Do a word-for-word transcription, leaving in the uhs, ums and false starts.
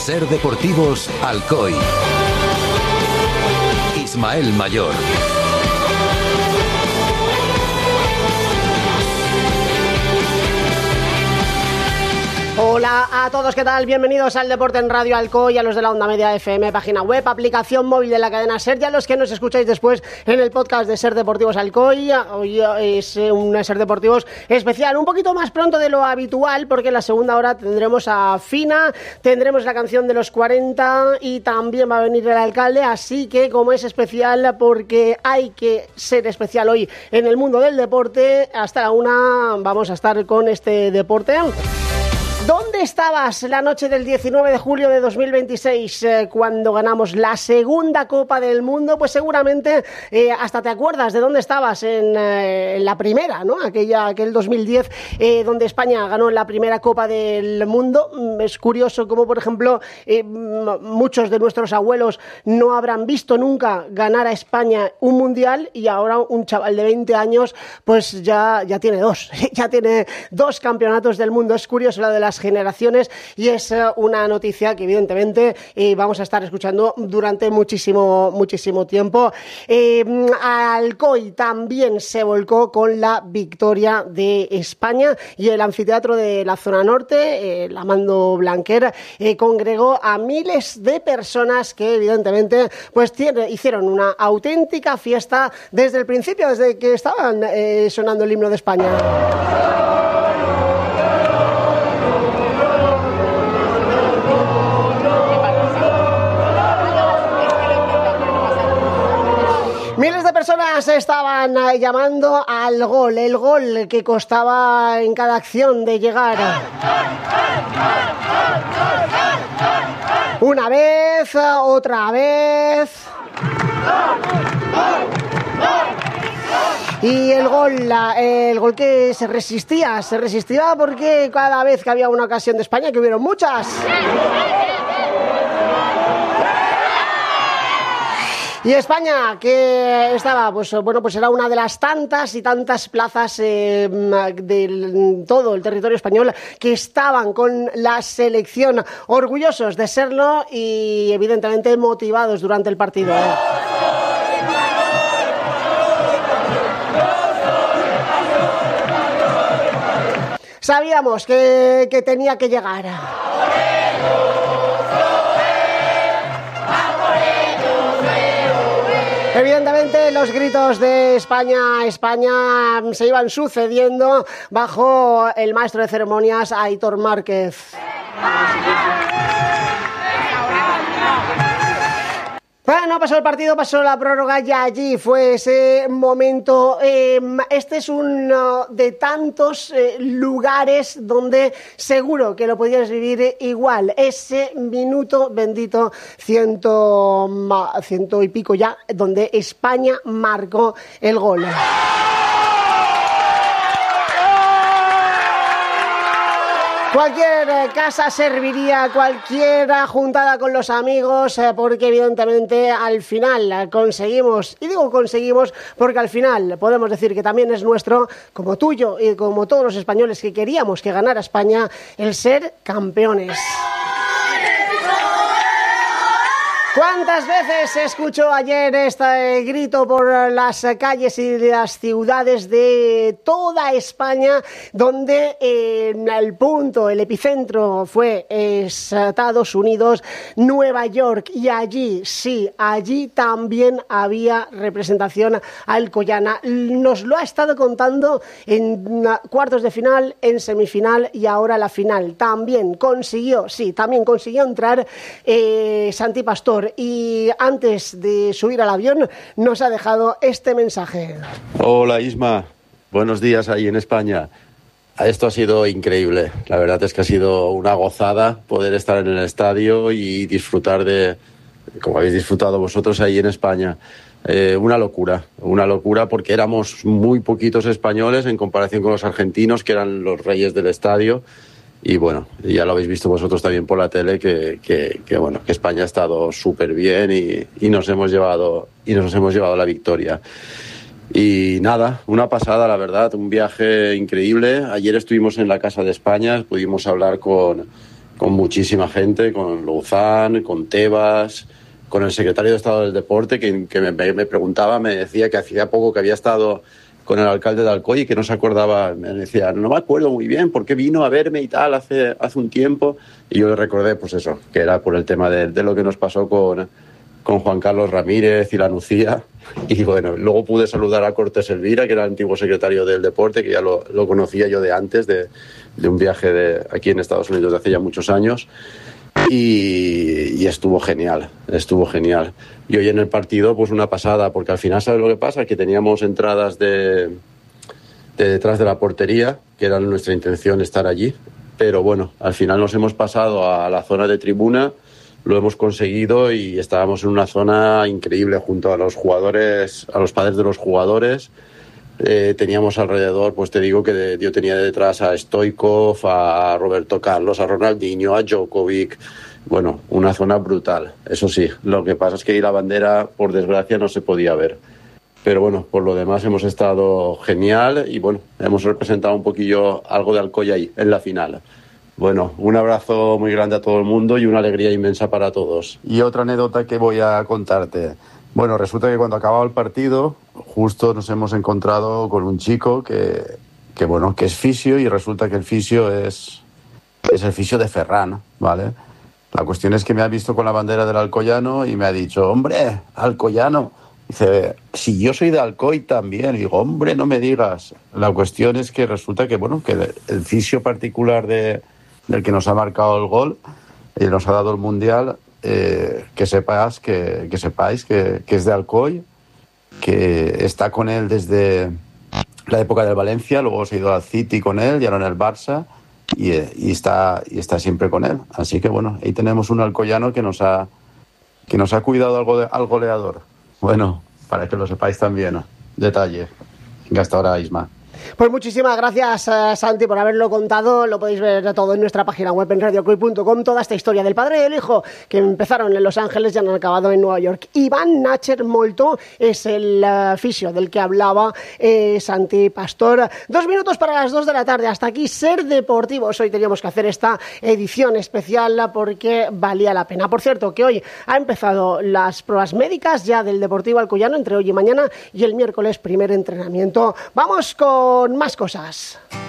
Ser Deportivos Alcoy. Ismael Mayor. Hola a todos, ¿qué tal? Bienvenidos al Deporte en Radio Alcoy, a los de la Onda Media F M, página web, aplicación móvil de la cadena SER, y a los que nos escucháis después en el podcast de Ser Deportivos Alcoy. Hoy es un Ser Deportivos especial, un poquito más pronto de lo habitual, porque en la segunda hora tendremos a Fina, tendremos la canción de los cuarenta y también va a venir el alcalde, así que como es especial, porque hay que ser especial hoy en el mundo del deporte, hasta la una vamos a estar con este deporte. ¿Dónde estabas la noche del diecinueve de julio de dos mil veintiséis eh, cuando ganamos la segunda Copa del Mundo? Pues seguramente eh, hasta te acuerdas de dónde estabas en, eh, en la primera, ¿no? Aquella, aquel dos mil diez, eh, donde España ganó la primera Copa del Mundo. Es curioso cómo, por ejemplo, eh, muchos de nuestros abuelos no habrán visto nunca ganar a España un Mundial, y ahora un chaval de veinte años pues ya, ya tiene dos, ya tiene dos campeonatos del mundo. Es curioso la de las generaciones, y es uh, una noticia que evidentemente eh, vamos a estar escuchando durante muchísimo muchísimo tiempo. eh, Alcoy también se volcó con la victoria de España, y el anfiteatro de la zona norte, eh, la Mando Blanquer, eh, congregó a miles de personas que evidentemente pues tiene, hicieron una auténtica fiesta desde el principio, desde que estaban eh, sonando el himno de España. Miles de personas estaban llamando al gol, el gol que costaba en cada acción de llegar. Una vez, otra vez. Y el gol, el gol que se resistía, se resistía porque cada vez que había una ocasión de España, que hubieron muchas, y España, que estaba, pues bueno, pues era una de las tantas y tantas plazas eh, de todo el territorio español que estaban con la selección, orgullosos de serlo y evidentemente motivados durante el partido. Sabíamos que, que tenía que llegar. Evidentemente los gritos de España, España se iban sucediendo bajo el maestro de ceremonias Aitor Márquez. Bueno, pasó el partido, pasó la prórroga, y allí fue ese momento. Eh, este es uno de tantos eh, lugares donde seguro que lo podías vivir igual. Ese minuto bendito, ciento, ciento y pico ya, donde España marcó el gol. Cualquier casa serviría, cualquier juntada con los amigos, porque evidentemente al final conseguimos, y digo conseguimos porque al final podemos decir que también es nuestro, como tuyo y como todos los españoles que queríamos que ganara España, el ser campeones. ¿Cuántas veces se escuchó ayer este grito por las calles y las ciudades de toda España, donde eh, el punto, el epicentro fue Estados Unidos, Nueva York, y allí, sí, allí también había representación alcoyana. Nos lo ha estado contando en cuartos de final, en semifinal y ahora la final. También consiguió, sí, también consiguió entrar eh, Santi Pastor. Y antes de subir al avión nos ha dejado este mensaje. Hola Isma, buenos días ahí en España. Esto ha sido increíble, la verdad es que ha sido una gozada poder estar en el estadio y disfrutar de, como habéis disfrutado vosotros ahí en España. Eh, una locura, una locura porque éramos muy poquitos españoles en comparación con los argentinos, que eran los reyes del estadio. Y bueno, ya lo habéis visto vosotros también por la tele, que, que, que bueno, que España ha estado súper bien y, y nos hemos llevado y nos hemos llevado la victoria. Y nada, una pasada, la verdad, un viaje increíble. Ayer estuvimos en la Casa de España, pudimos hablar con, con muchísima gente, con Louzán, con Tebas, con el secretario de Estado del Deporte, que, que me, me preguntaba, me decía que hacía poco que había estado con el alcalde de Alcoy y que no se acordaba, me decía, no me acuerdo muy bien por qué vino a verme y tal hace, hace un tiempo, y yo le recordé, pues eso, que era por el tema de, de lo que nos pasó con, con Juan Carlos Ramírez y la Nucía, y bueno, luego pude saludar a Cortés Elvira, que era el antiguo secretario del Deporte, que ya lo, lo conocía yo de antes, de, de un viaje de aquí en Estados Unidos de hace ya muchos años, y, y estuvo genial, estuvo genial. Y hoy en el partido, pues una pasada, porque al final, ¿sabes lo que pasa? Que teníamos entradas de, de detrás de la portería, que era nuestra intención estar allí, pero bueno, al final nos hemos pasado a la zona de tribuna, lo hemos conseguido y estábamos en una zona increíble junto a los jugadores, a los padres de los jugadores. Eh, teníamos alrededor, pues te digo que de, yo tenía detrás a Stoichkov, a Roberto Carlos, a Ronaldinho, a Djokovic. Bueno, una zona brutal. Eso sí, lo que pasa es que ahí la bandera, por desgracia, no se podía ver. Pero bueno, por lo demás hemos estado genial y bueno, hemos representado un poquillo algo de Alcoy ahí, en la final. Bueno, un abrazo muy grande a todo el mundo y una alegría inmensa para todos. Y otra anécdota que voy a contarte. Bueno, resulta que cuando acababa el partido, justo nos hemos encontrado con un chico que, que bueno, que es fisio, y resulta que el fisio es, es el fisio de Ferran, ¿vale? La cuestión es que me ha visto con la bandera del Alcoyano y me ha dicho, hombre, Alcoyano. Dice, si yo soy de Alcoy también. Y digo, hombre, no me digas. La cuestión es que resulta que, bueno, que el fisio particular de, del que nos ha marcado el gol y nos ha dado el Mundial, eh, que sepas que, que sepáis que, que es de Alcoy, que está con él desde la época del Valencia, luego se ha ido al City con él y ahora en el Barça, y, y, está, y está siempre con él. Así que bueno, ahí tenemos un alcoyano que nos ha, que nos ha cuidado al, gole, al goleador. Bueno, para que lo sepáis también, ¿no? Detalle. Venga, hasta ahora, Isma. Pues muchísimas gracias, uh, Santi, por haberlo contado. Lo podéis ver todo en nuestra página web en radio coy punto com. Toda esta historia del padre y del hijo, que empezaron en Los Ángeles y han acabado en Nueva York. Iván Nacher Molto es el uh, fisio del que hablaba eh, Santi Pastor. Dos minutos para las dos de la tarde. Hasta aquí Ser Deportivos. Hoy teníamos que hacer esta edición especial porque valía la pena. Por cierto, que hoy ha empezado las pruebas médicas ya del Deportivo Alcoyano, entre hoy y mañana, y el miércoles primer entrenamiento. Vamos con con más cosas.